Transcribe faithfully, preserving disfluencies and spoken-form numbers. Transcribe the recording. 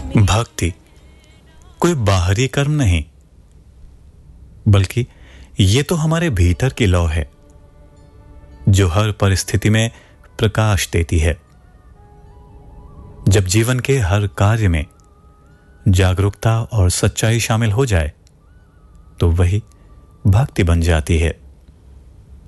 भक्ति कोई बाहरी कर्म नहीं, बल्कि ये तो हमारे भीतर की लौ है जो हर परिस्थिति में प्रकाश देती है। जब जीवन के हर कार्य में जागरूकता और सच्चाई शामिल हो जाए तो वही भक्ति बन जाती है।